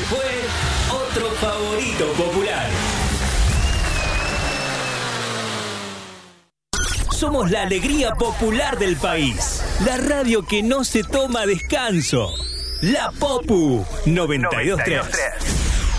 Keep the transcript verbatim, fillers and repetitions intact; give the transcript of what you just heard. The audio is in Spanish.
fue otro favorito popular. Somos la alegría popular del país. La radio que no se toma descanso. La Popu noventa y dos punto tres.